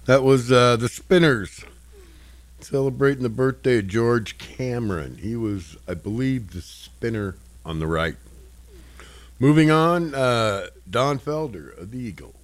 That was the Spinners celebrating the birthday of George Cameron. He was, I believe, the spinner on the right. Moving on, Don Felder of the Eagle.